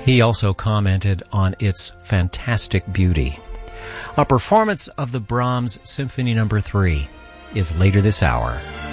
He also commented on its fantastic beauty. A performance of the Brahms Symphony No. 3 is later this hour.